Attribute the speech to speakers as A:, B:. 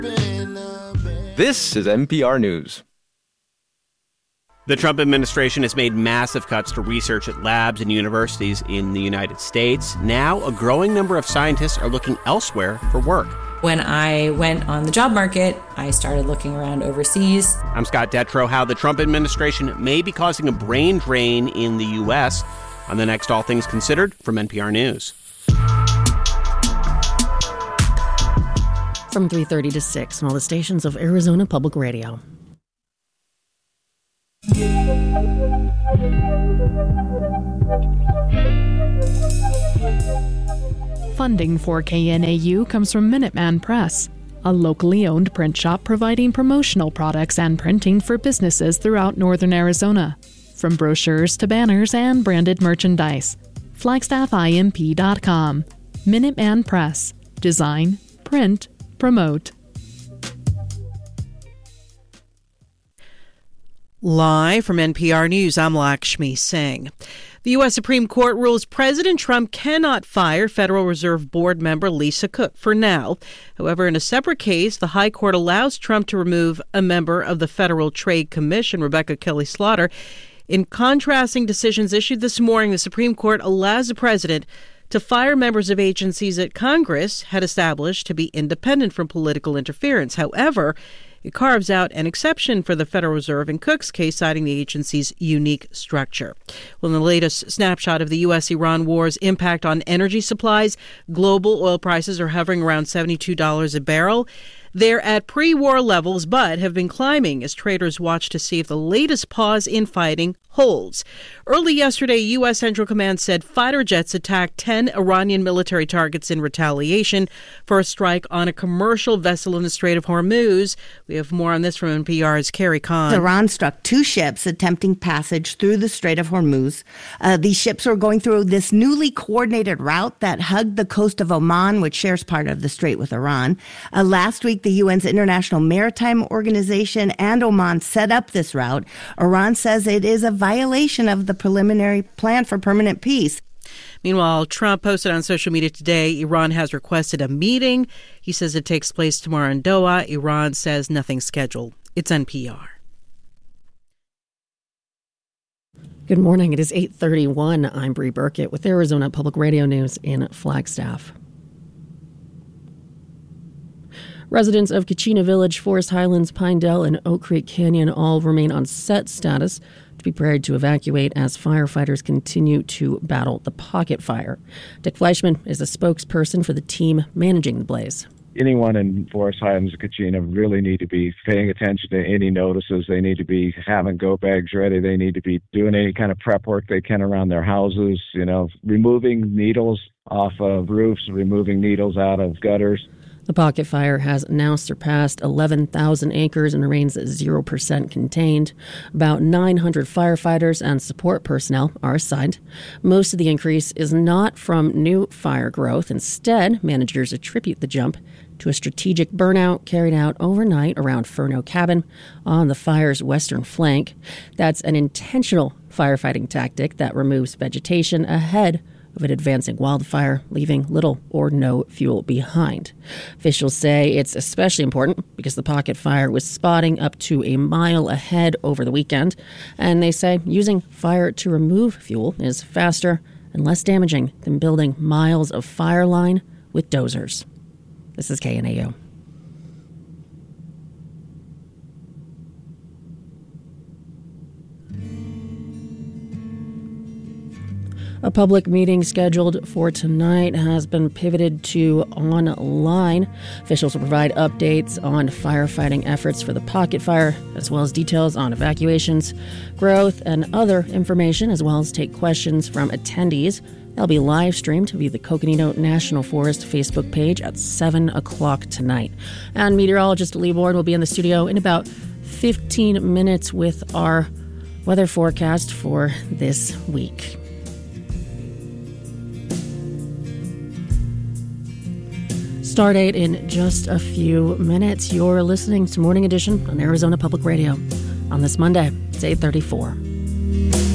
A: This is NPR News.
B: The Trump administration has made massive cuts to research at labs and universities in the United States. Now, a growing number of scientists are looking elsewhere for work.
C: When I went on the job market, I started looking around overseas.
B: I'm Scott Detrow. How the Trump administration may be causing a brain drain in the U.S. on the next All Things Considered from NPR News.
D: From 3:30 to 6 on all the stations of Arizona Public Radio.
E: Funding for KNAU comes from Minuteman Press, a locally owned print shop providing promotional products and printing for businesses throughout northern Arizona. From brochures to banners and branded merchandise. FlagstaffIMP.com. Minuteman Press. Design, print, promote.
F: Live from NPR News, I'm Lakshmi Singh. The U.S. Supreme Court rules President Trump cannot fire Federal Reserve Board member Lisa Cook for now. However, in a separate case, the High Court allows Trump to remove a member of the Federal Trade Commission, Rebecca Kelly Slaughter. In contrasting decisions issued this morning, the Supreme Court allows the president to fire members of agencies that Congress had established to be independent from political interference. However, it carves out an exception for the Federal Reserve in Cook's case, citing the agency's unique structure. Well, in the latest snapshot of the U.S.-Iran war's impact on energy supplies, global oil prices are hovering around $72 a barrel. They're at pre-war levels, but have been climbing as traders watch to see if the latest pause in fighting holds. Early yesterday, U.S. Central Command said fighter jets attacked 10 Iranian military targets in retaliation for a strike on a commercial vessel in the Strait of Hormuz. We have more on this from NPR's Carrie Kahn.
G: Iran struck 2 ships attempting passage through the Strait of Hormuz. These ships were going through this newly coordinated route that hugged the coast of Oman, which shares part of the strait with Iran. Last week, the UN's International Maritime Organization and Oman set up this route. Iran says it is a violation of the preliminary plan for permanent peace.
F: Meanwhile, Trump posted on social media today, Iran has requested a meeting. He says it takes place tomorrow in Doha. Iran says nothing's scheduled. It's NPR.
D: Good morning. It is 8:31. I'm Bree Burkett with Arizona Public Radio News in Flagstaff. Residents of Kachina Village, Forest Highlands, Pinedale, and Oak Creek Canyon all remain on set status to be prepared to evacuate as firefighters continue to battle the pocket fire. Dick Fleischman is a spokesperson for the team managing the blaze.
H: Anyone in Forest Highlands and Kachina really need to be paying attention to any notices. They need to be having go bags ready. They need to be doing any kind of prep work they can around their houses, removing needles off of roofs, removing needles out of gutters.
D: The pocket fire has now surpassed 11,000 acres and remains 0% contained. About 900 firefighters and support personnel are assigned. Most of the increase is not from new fire growth. Instead, managers attribute the jump to a strategic burnout carried out overnight around Furno Cabin on the fire's western flank. That's an intentional firefighting tactic that removes vegetation ahead of an advancing wildfire, leaving little or no fuel behind. Officials say it's especially important because the pocket fire was spotting up to a mile ahead over the weekend, and they say using fire to remove fuel is faster and less damaging than building miles of fire line with dozers. This is KNAU. A public meeting scheduled for tonight has been pivoted to online. Officials will provide updates on firefighting efforts for the pocket fire, as well as details on evacuations, growth, and other information, as well as take questions from attendees. They'll be live streamed via the Coconino National Forest Facebook page at 7 o'clock tonight. And meteorologist Lee Ward will be in the studio in about 15 minutes with our weather forecast for this week. Stardate in just a few minutes. You're listening to Morning Edition on Arizona Public Radio on this Monday. It's 8:34.